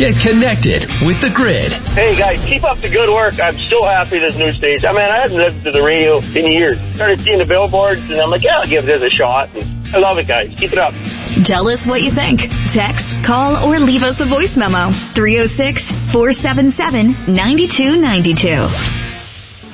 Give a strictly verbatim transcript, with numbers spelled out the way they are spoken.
Get connected with The Grid. Hey, guys, keep up the good work. I'm so happy this new station. I mean, I hadn't listened to the radio in years. Started seeing the billboards, and I'm like, yeah, I'll give this a shot. And I love it, guys. Keep it up. Tell us what you think. Text, call, or leave us a voice memo. three oh six, four seven seven, nine two nine two.